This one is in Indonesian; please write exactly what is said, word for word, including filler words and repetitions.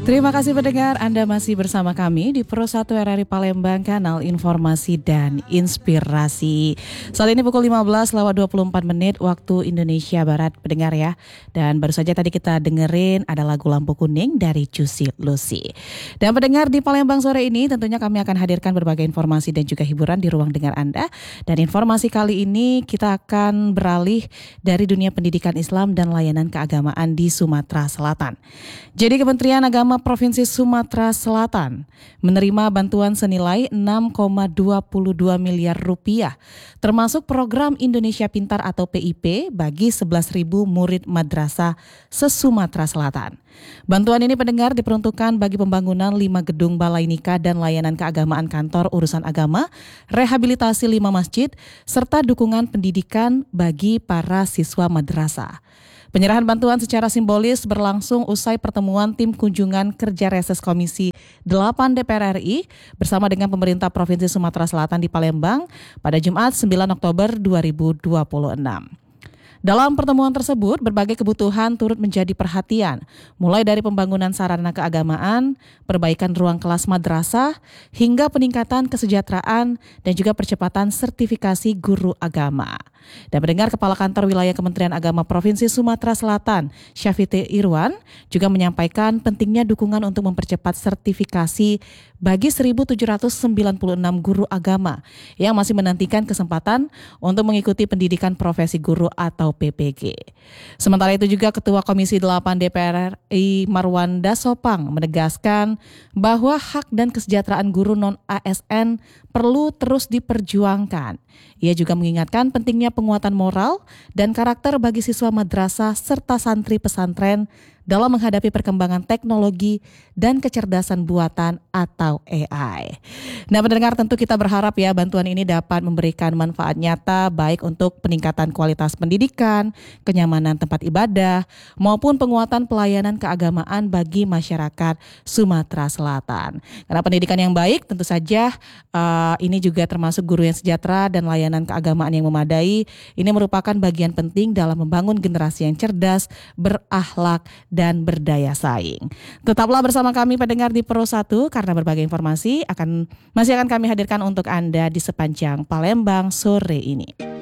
Terima kasih pendengar, Anda masih bersama kami di Pro satu R R I Palembang, kanal informasi dan inspirasi. Saat ini pukul lima belas lewat dua puluh empat menit waktu Indonesia Barat, pendengar ya. Dan baru saja tadi kita dengerin ada lagu Lampu Kuning dari Juicy Lucy. Dan pendengar, di Palembang sore ini tentunya kami akan hadirkan berbagai informasi dan juga hiburan di ruang dengar Anda. Dan informasi kali ini kita akan beralih dari dunia pendidikan Islam dan layanan keagamaan di Sumatera Selatan. Jadi Kementerian Agama Provinsi Sumatera Selatan menerima bantuan senilai enam koma dua dua miliar rupiah, termasuk program Indonesia Pintar atau P I P bagi sebelas ribu murid madrasah se-Sumatera Selatan. Bantuan ini pendengar diperuntukkan bagi pembangunan lima gedung balai nikah dan layanan keagamaan kantor urusan agama, rehabilitasi lima masjid, serta dukungan pendidikan bagi para siswa madrasah. Penyerahan bantuan secara simbolis berlangsung usai pertemuan tim kunjungan kerja reses Komisi delapan D P R R I bersama dengan pemerintah Provinsi Sumatera Selatan di Palembang pada Jumat sembilan Oktober dua ribu dua puluh enam. Dalam pertemuan tersebut, berbagai kebutuhan turut menjadi perhatian, mulai dari pembangunan sarana keagamaan, perbaikan ruang kelas madrasah, hingga peningkatan kesejahteraan dan juga percepatan sertifikasi guru agama. Dan pendengar, Kepala Kantor Wilayah Kementerian Agama Provinsi Sumatera Selatan, Syafite Irwan, juga menyampaikan pentingnya dukungan untuk mempercepat sertifikasi bagi seribu tujuh ratus sembilan puluh enam guru agama yang masih menantikan kesempatan untuk mengikuti pendidikan profesi guru atau P P G. Sementara itu juga Ketua Komisi delapan D P R R I Marwanda Sopang menegaskan bahwa hak dan kesejahteraan guru non-A S N perlu terus diperjuangkan. Ia juga mengingatkan pentingnya penguatan moral dan karakter bagi siswa madrasah serta santri pesantren dalam menghadapi perkembangan teknologi dan kecerdasan buatan atau A I. Nah, pendengar, tentu kita berharap ya bantuan ini dapat memberikan manfaat nyata baik untuk peningkatan kualitas pendidikan, kenyamanan tempat ibadah, maupun penguatan pelayanan keagamaan bagi masyarakat Sumatera Selatan. Karena pendidikan yang baik tentu saja uh, ini juga termasuk guru yang sejahtera dan layanan keagamaan yang memadai. Ini merupakan bagian penting dalam membangun generasi yang cerdas, berakhlak, dan berdaya saing. Tetaplah bersama kami pendengar di Pro satu karena berbagai informasi akan masih akan kami hadirkan untuk Anda di sepanjang Palembang sore ini.